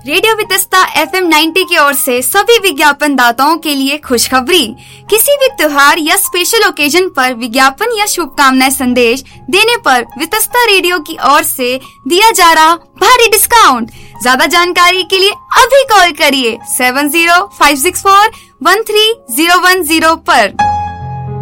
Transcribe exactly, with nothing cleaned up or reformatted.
Radio Vitasta F M नब्बे की ओर से सभी विज्ञापन दाताओं के लिए खुशखबरी। किसी भी त्योहार या स्पेशल ओकेजन पर विज्ञापन या शुभकामनाएं संदेश देने पर वितस्ता रेडियो की ओर से दिया जा रहा भारी डिस्काउंट। ज्यादा जानकारी के लिए अभी कॉल करिए seven zero five six four one three zero one zero पर।